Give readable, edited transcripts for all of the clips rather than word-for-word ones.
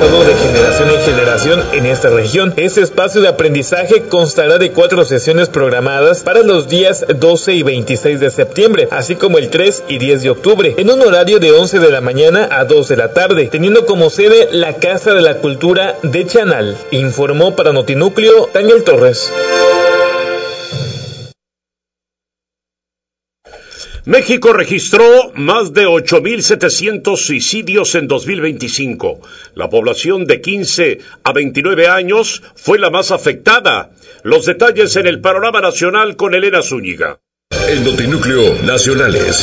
modo de generación en generación en esta región. Este espacio de aprendizaje constará de 4 sesiones programadas para los días 12 y 26 de septiembre, así como el 3 y 10 de octubre, en un horario de 11 de la mañana a 2 de la tarde, teniendo como sede la Casa de la Cultura de Chanal, informó para Notinúcleo Daniel Torres. México registró más de 8,700 suicidios en 2025. La población de 15 a 29 años fue la más afectada. Los detalles en el panorama nacional con Elena Zúñiga. En Notinúcleo Nacionales.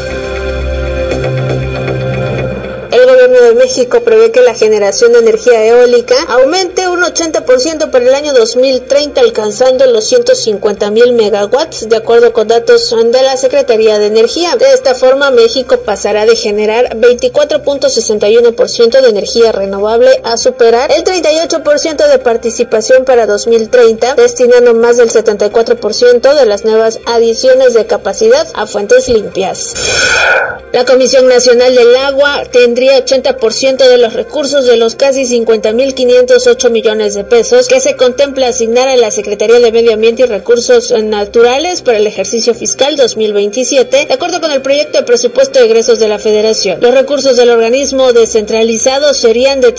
El gobierno de México prevé que la generación de energía eólica aumente un 80% para el año 2030, alcanzando los 150,000 megawatts, de acuerdo con datos de la Secretaría de Energía. De esta forma, México pasará de generar 24.61% de energía renovable a superar el 38% de participación para 2030, destinando más del 74% de las nuevas adiciones de capacidad a fuentes limpias. La Comisión Nacional del Agua tendría 80% de los recursos de los casi 50,508 millones de pesos que se contempla asignar a la Secretaría de Medio Ambiente y Recursos Naturales para el ejercicio fiscal 2027, de acuerdo con el proyecto de presupuesto de egresos de la Federación. Los recursos del organismo descentralizado serían de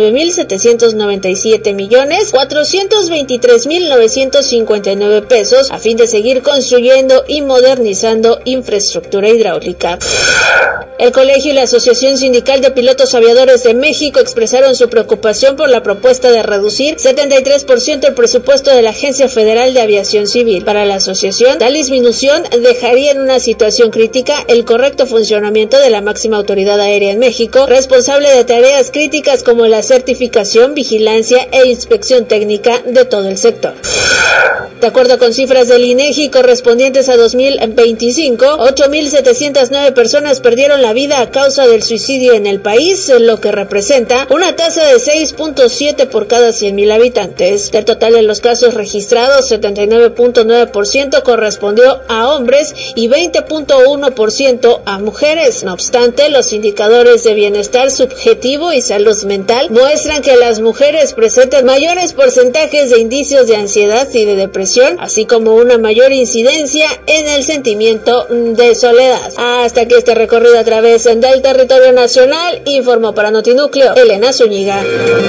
39,797,423,959 pesos, a fin de seguir construyendo y modernizando infraestructura hidráulica. El Colegio y la Asociación Sindical de Pilotos Aviadores de México expresaron su preocupación por la propuesta de reducir 73% el presupuesto de la Agencia Federal de Aviación Civil. Para la asociación, tal disminución dejaría en una situación crítica el correcto funcionamiento de la máxima autoridad aérea en México, responsable de tareas críticas como la certificación, vigilancia e inspección técnica de todo el sector. De acuerdo con cifras del INEGI correspondientes a 2025, 8,709 personas perdieron la vida a causa del suicidio en el país, lo que representa una tasa de 6.7 por cada 100,000 habitantes. Del total de los casos registrados, 79.9% correspondió a hombres y 20.1% a mujeres. No obstante, los indicadores de bienestar subjetivo y salud mental muestran que las mujeres presentan mayores porcentajes de indicios de ansiedad y de depresión, así como una mayor incidencia en el sentimiento de soledad. Hasta aquí este recorrido a través del territorio nacional, informó para Notinúcleo Elena Zúñiga.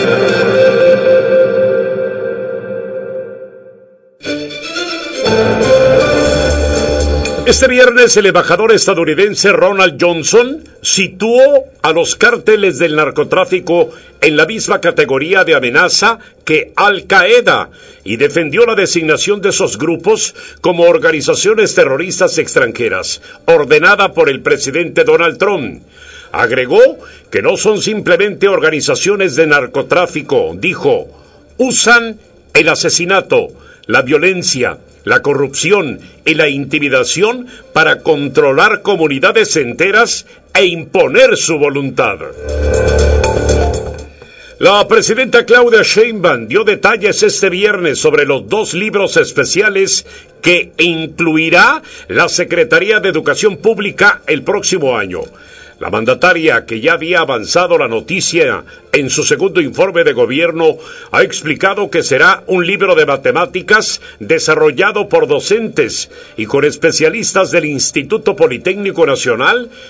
Este viernes el embajador estadounidense Ronald Johnson situó a los cárteles del narcotráfico en la misma categoría de amenaza que Al-Qaeda y defendió la designación de esos grupos como organizaciones terroristas extranjeras, ordenada por el presidente Donald Trump. Agregó que no son simplemente organizaciones de narcotráfico, dijo, usan el asesinato, la violencia, la corrupción y la intimidación para controlar comunidades enteras e imponer su voluntad. La presidenta Claudia Sheinbaum dio detalles este viernes sobre los 2 libros especiales que incluirá la Secretaría de Educación Pública el próximo año. La mandataria, que ya había avanzado la noticia en su segundo informe de gobierno, ha explicado que será un libro de matemáticas desarrollado por docentes y con especialistas del Instituto Politécnico Nacional